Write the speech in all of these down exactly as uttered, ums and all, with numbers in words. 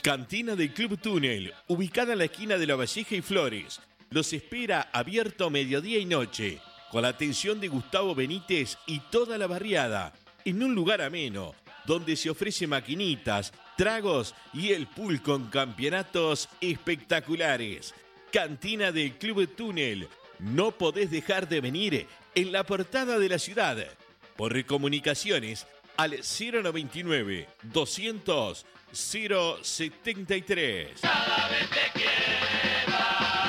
Cantina del Club Túnel, ubicada en la esquina de La Valleja y Flores. Los espera abierto mediodía y noche, con la atención de Gustavo Benítez y toda la barriada, en un lugar ameno, donde se ofrece maquinitas, tragos y el pool con campeonatos espectaculares. Cantina del Club Túnel, no podés dejar de venir en la portada de la ciudad. Por comunicaciones al cero noventa y nueve, doscientos, cero setenta y tres. Cada vez te quiero.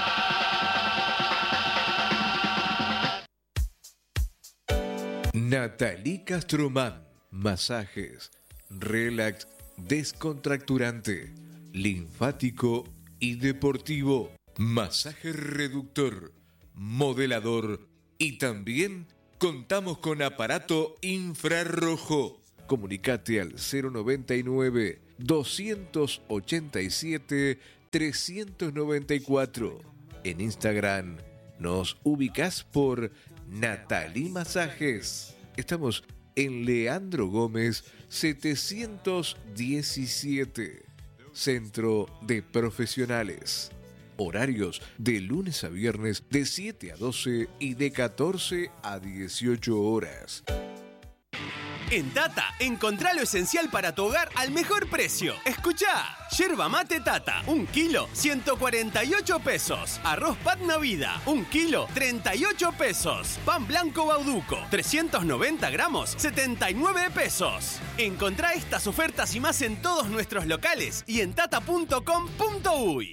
Nathalie Castromán. Masajes, relax, descontracturante, linfático y deportivo. Masaje reductor, modelador y también contamos con aparato infrarrojo. Comunicate al cero noventa y nueve, doscientos ochenta y siete, trescientos noventa y cuatro. En Instagram nos ubicás por Nathalie Masajes. Estamos en Leandro Gómez setecientos diecisiete. Centro de Profesionales. Horarios de lunes a viernes de siete a doce y de catorce a dieciocho horas. En Tata, encontrá lo esencial para tu hogar al mejor precio. Escuchá, yerba mate Tata, un kilo, ciento cuarenta y ocho pesos. Arroz Patna Vida, un kilo, treinta y ocho pesos. Pan blanco Bauduco, trescientos noventa gramos, setenta y nueve pesos. Encontrá estas ofertas y más en todos nuestros locales y en tata punto com punto uy.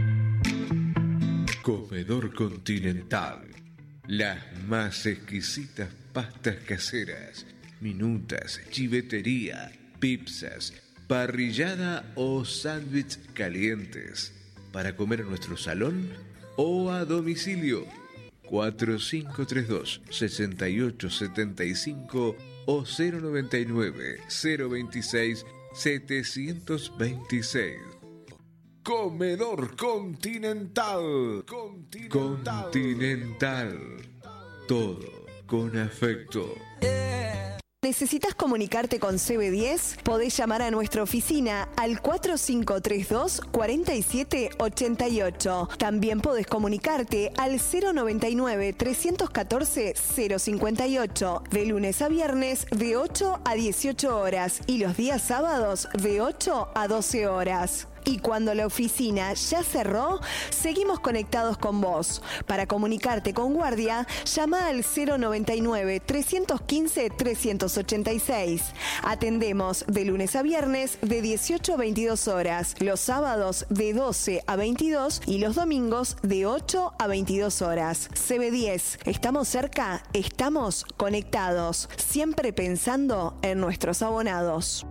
Comedor Continental. Las más exquisitas pastas caseras, minutas, chivetería, pizzas, parrillada o sándwich calientes. Para comer en nuestro salón o a domicilio. cuatro cinco tres dos, seis ocho siete cinco o cero noventa y nueve, cero veintiséis, setecientos veintiséis. Comedor Continental. Continental. Continental. Todo con afecto. ¿Necesitas comunicarte con C B diez? Podés llamar a nuestra oficina al cuatro cinco tres dos, cuatro siete ocho ocho. También podés comunicarte al cero noventa y nueve, trescientos catorce, cero cincuenta y ocho. De lunes a viernes de ocho a dieciocho horas y los días sábados de ocho a doce horas. Y cuando la oficina ya cerró, seguimos conectados con vos. Para comunicarte con Guardia, llama al cero noventa y nueve, trescientos quince, trescientos ochenta y seis. Atendemos de lunes a viernes de dieciocho a veintidós horas, los sábados de doce a veintidós y los domingos de ocho a veintidós horas. C B diez, estamos cerca, estamos conectados, siempre pensando en nuestros abonados.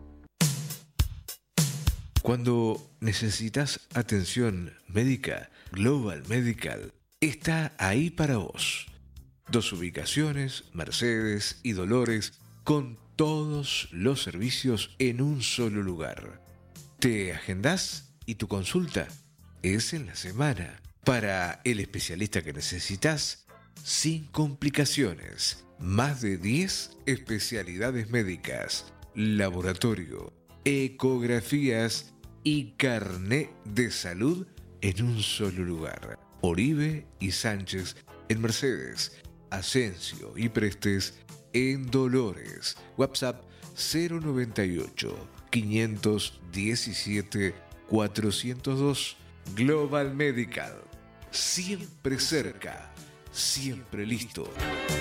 Cuando necesitas atención médica, Global Medical está ahí para vos. Dos ubicaciones, Mercedes y Dolores, con todos los servicios en un solo lugar. Te agendás y tu consulta es en la semana. Para el especialista que necesitas, sin complicaciones. Más de diez especialidades médicas, laboratorio, ecografías y carné de salud en un solo lugar. Oribe y Sánchez en Mercedes, Asensio y Prestes en Dolores. WhatsApp cero noventa y ocho, quinientos diecisiete, cuatrocientos dos. Global Medical, siempre cerca, siempre listo.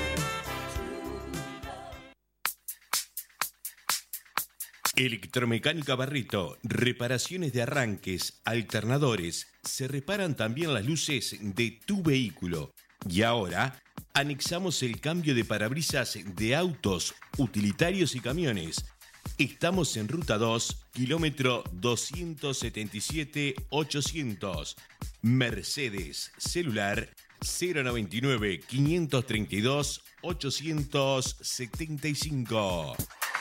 Electromecánica Barreto, reparaciones de arranques, alternadores, se reparan también las luces de tu vehículo. Y ahora, anexamos el cambio de parabrisas de autos, utilitarios y camiones. Estamos en Ruta dos, kilómetro doscientos setenta y siete, ochocientos. Mercedes, celular cero noventa y nueve, quinientos treinta y dos, ochocientos setenta y cinco.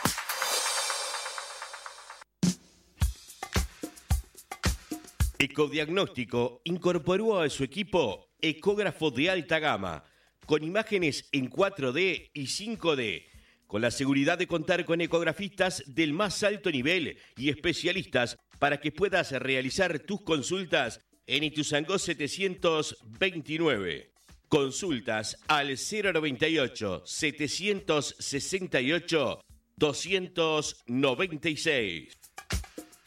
Ecodiagnóstico incorporó a su equipo ecógrafo de alta gama, con imágenes en cuatro D y cinco D, con la seguridad de contar con ecografistas del más alto nivel y especialistas para que puedas realizar tus consultas en Ituzaingó setecientos veintinueve. Consultas al cero noventa y ocho, setecientos sesenta y ocho, doscientos noventa y seis.